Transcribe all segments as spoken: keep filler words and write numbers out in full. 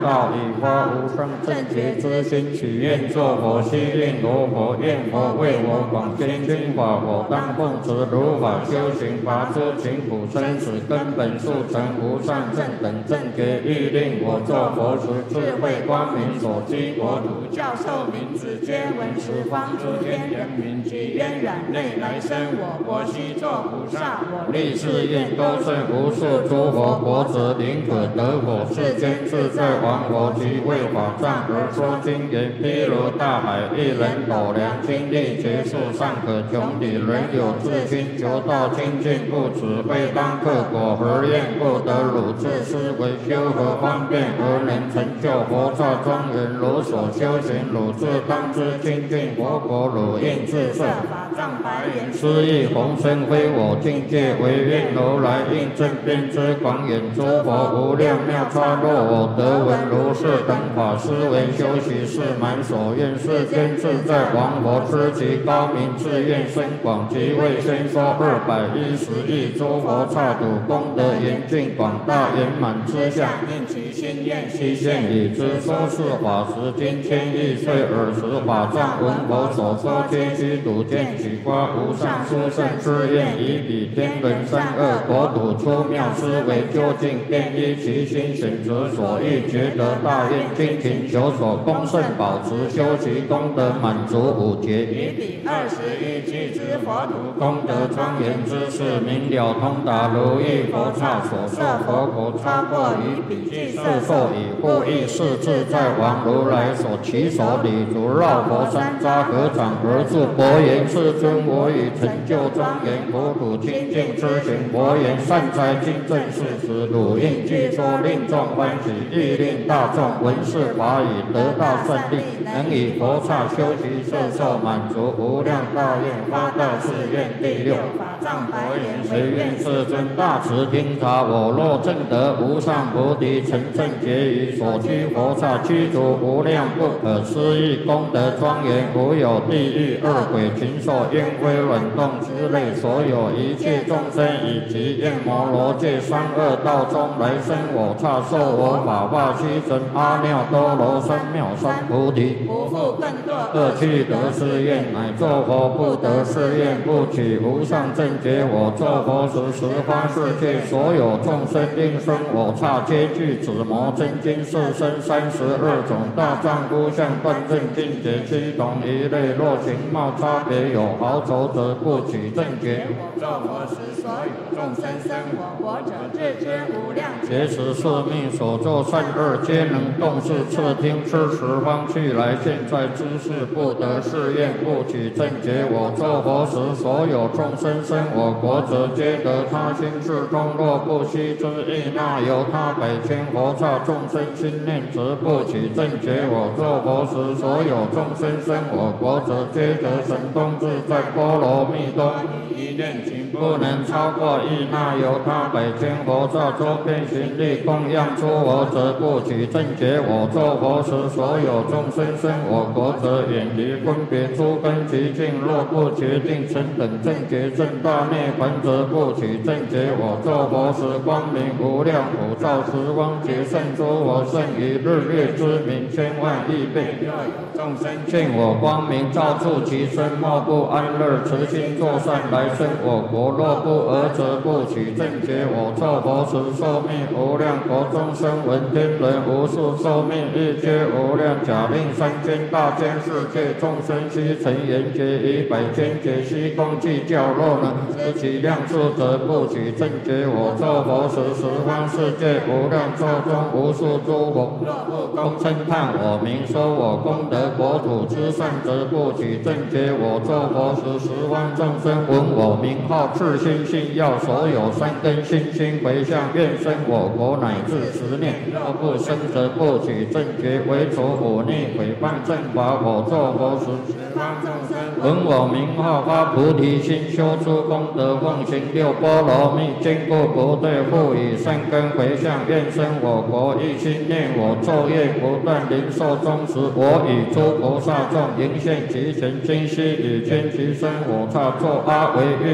道以发无上正觉之心，许愿作佛，悉令罗佛，愿佛为我广宣经法，我当奉持如法修行，拔诸勤苦生死根本，速成无上正等正觉。欲令我作佛时，智慧光明所居国土，教授名字皆闻十方诸天人民，及冤染内来生我国，悉作菩萨。我立誓愿多胜无数诸佛国者，宁可得我世间自在王。王佛即为法藏而说经言，譬如大海，一人斗量，精力结束尚可穷理，人有志心求道清净，不此非当克果，何愿不得汝自思维修何方便而能成就佛刹庄严？如所修行，汝自当知清净佛国，汝应自设法藏白言，斯亦弘身非我境界，唯愿如来应正遍知广远诸佛无量妙差，若我得闻如是等法，思维修习是满所愿，世间自在王佛知其高明，自愿深广，即为先说二百一十亿诸佛刹土，功德严峻广大圆满之下，应其心愿悉现已知。说是法时，今千亿岁尔时，法藏闻佛所说，皆须睹见取发无上殊胜之愿，以彼天人三恶国土出妙思维，究竟便依其心选择所欲觉得大愿，精勤求索，功胜保持，修习功德满足五劫，以彼二十一俱之佛土，功德庄严之事，明了通达，如意佛刹所设佛国，超过于彼具色受以护益是自在王如来所起手礼足，绕佛山匝合掌而住，佛言：世尊，我已成就庄严国土清净之行。佛言：善哉，今正是时，汝应具说，令众欢喜，亦令大众闻是法语，得大胜利，能以佛刹修习摄受满足无量大愿，发大誓愿。第六法藏白言：谁愿世尊大慈听察，我若证得无上菩提，成正觉于所居佛刹，具足无量不可思议功德庄严，无有地狱恶鬼禽兽烟灰卵动之类，所有一切众生以及焰摩罗界三恶道中来生我刹，受我法化须神阿耨多罗三藐三菩提，不复更堕恶趣得是愿，乃作佛不得是愿，不取无上正觉。我作佛时，十方世界所有众生应生我刹，皆具此魔真经四身三十二种大丈夫相断正境界，其同一类，若形貌差别有毫筹者，不取正觉。我作佛时，所有众生生我国者，自知无量劫时宿命所作善恶，皆能动视侧听知十方去来，现在知是不得是愿，不取正觉。我作佛时，所有众生生我国者，皆得他心至中，若不悉知亦那由他百千佛刹众生心念，则不取正觉。我作佛时，所有众生生我国者，皆得神通自在波罗蜜多一念情，不能超过亦那由他百千佛刹周遍行力供养诸佛者，不取正觉。我作佛时，所有众生生我国者，远离分别诸根极境，若不决定成等正觉正大涅槃者，不取正觉。我作佛时，光明无量普照十方劫，胜诸佛，胜于日月之明千万亿倍。若有众生见我光明照触其身，莫不安乐，慈心作善来生我国。若不尔者，不取正觉。我作佛时，寿命无量国众生闻天人无数寿命，亦皆无量假令三千大千世界众生悉成缘觉，以百千劫悉共计较，若能知其量数者，不取正觉。我作佛时，十方世界无量寿中无数诸佛，若不共称叹我名，说我功德国土之善者，不取正觉。我作佛时，十方众生闻我名号，至心信要，所有三根心心回向，愿生我国乃至十念。若不生则不取正觉，为除忤逆毁谤正法。我作佛时，十方众生闻我名号，发菩提心，修诸功德，奉行六波罗蜜，坚固不退，复以善根回向，愿生我国，一心念我，昼夜不断，临寿终时，我与诸菩萨众迎现其前，今夕已见其身我刹，作阿惟越致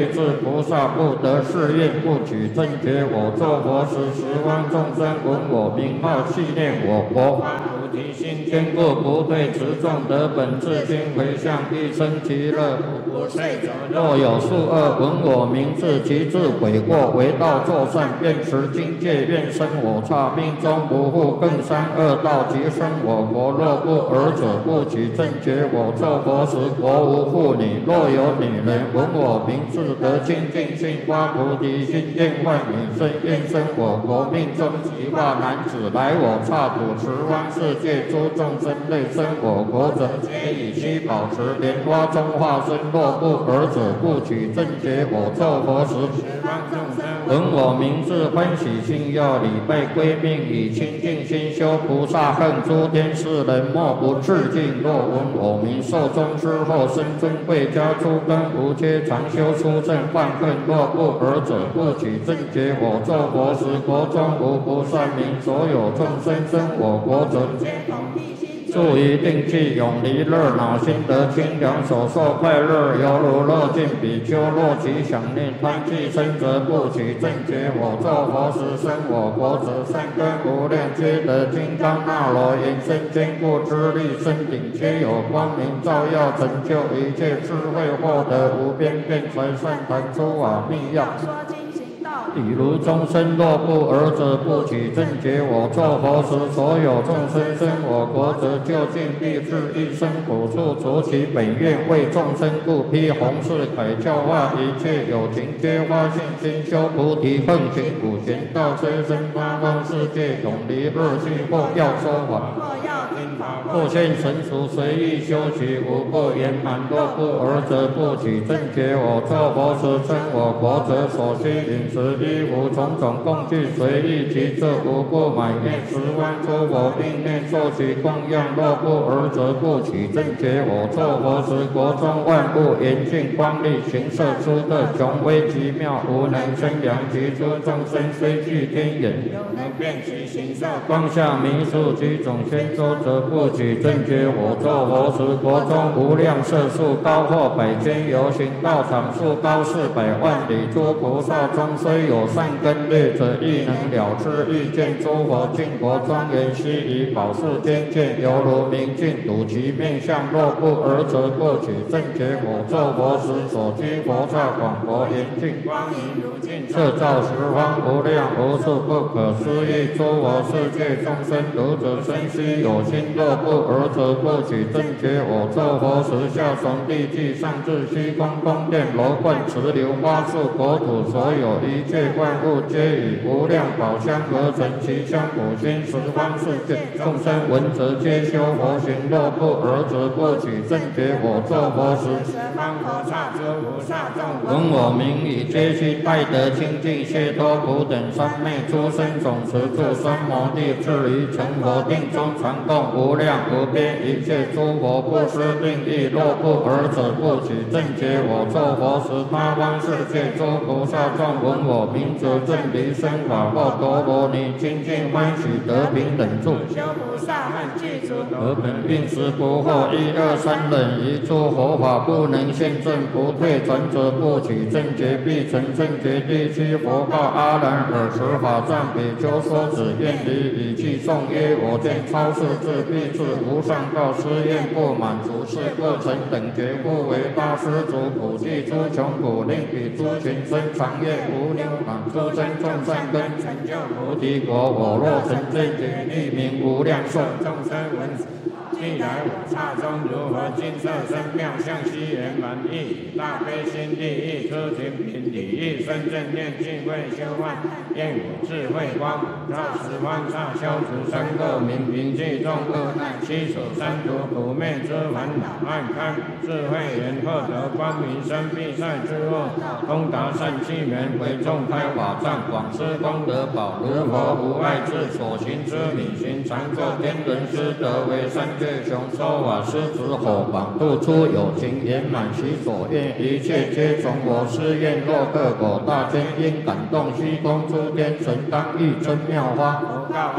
菩萨不得誓愿不取正觉，我作佛时，十方众生闻我名号，系念我佛。菩提心坚固，不对持众得本自心回向，一生极乐，不不睡着。若有数恶闻我名字，其自悔过，为道作善，愿持境界，愿生我刹，命中不复更三恶道，即生我国。若不尔者，不取正觉，我作佛时，国无妇女。若有女人闻我名字，得清净心发菩提心，愿换女身，愿生我国。命中即化男子，来我刹土，十方世界诸众生类生我国者，皆以须保持莲花中化身。若不尔者，不取正觉，我作佛时，十方众生闻我名字，欢喜心要礼拜归命，以清净心修菩萨恨，诸天世人莫不致敬。若闻我名，寿终之后生尊贵，家诸根无缺，常修出正犯恨。若不尔者，不取正觉，我作佛时，国中无不善民，所有众生生我国者，皆同必心。住于定气，永离热恼，心得清凉，所受快乐，犹如乐尽比丘。若其想念贪气生则不取正觉，我作佛时生我国者，善根无量，皆得金刚那罗延伸坚固之力，身顶皆有光明照耀，成就一切智慧，获得无边辩才善谈诸法密要。比如众生若不尔者，不取正觉，我作佛时，所有众生生我国者，究竟必至一生苦处，除其本愿，为众生故，披弘誓凯教化一切有情，皆发信心修菩提，奉行普贤道，虽生八方世界，永离恶趣，或要说法，或现成熟，随意修习，无不圆满。若不尔者，不取正觉，我作佛时，生我国者，所需饮食衣服种种供具，随意其这无不满愿，十方诸佛并念受其供养。若不尔者，不取正觉，我作佛时，国中万物严峻光丽，形色出的雄威极妙，无能生量。其诸众生虽具天眼，有能辨其形色，光下弥数几种千洲，则不取正觉，我作佛时，国中无量色数，高或百千游行道场，数高四百万里。诸菩萨中虽有善根劣者，亦能了知欲见诸佛净佛庄严，悉以宝树天见，犹如明镜睹其面相。若不尔者，不取正觉，我作佛时，所居佛刹广佛严净，光明如镜，摄照十方无量无数不可思议诸佛世界众生，读者生悉有心。若不尔者，不取正觉，我作佛时，下从地际，上至虚空宫殿楼观池流花树国土，所有一切万物，皆以无量宝香而成，其香普熏十方世界众生闻则皆修佛行。若不尔者，不取正觉，我作佛时，十方佛刹诸菩萨众闻我名，以皆悉拜得清净解脱苦等三昧诸生总持住三摩地，至于成佛定中，常供无量无边一切诸佛，不失定意。若不尔者，不取正觉，我作佛时，八方世界诸菩萨众闻我名则正离生法，或陀罗尼清净欢喜，得平等住。修菩萨恨具足，得本并时不惑。一二三忍，一诸佛法不能现证，不退转者，不取正觉，必成正觉。第七佛告阿难：尔时法藏比丘说子愿离，以偈颂曰：我见超世智必至无上道，施愿不满足，是故成等觉，故为大施主，普济诸穷苦，令彼诸群生常愿无量满，诸生众善根，成就菩提果。我若成正觉，立名无量寿。众生闻既来我刹中，如何金色身妙相，悉圆满意，大悲心地意，出行品理意，生正念净慧修幻，愿我智慧光普照十方刹，消除三恶名平济众恶难，悉所三毒苦灭之烦恼，暗开智慧缘，获得光明生必赛之恶，通达善气缘，为众开法藏，广施功德宝，如佛无碍智，所行之理行，常作天人师，得为三界雄说法师子火榜，度出有情圆满其所愿，一切皆从我施愿。若各果大天因感动虚空诸天神，当欲真妙花。佛告阿难：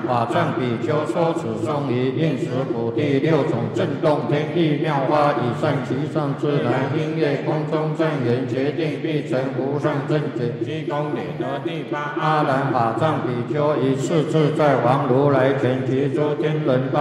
法藏比丘说此颂于应时普第六种震动天地妙花，以善其上自然音乐空中正言决定必成无上正觉。虚空里得第八阿难法藏比丘以是自在王如来前及诸天人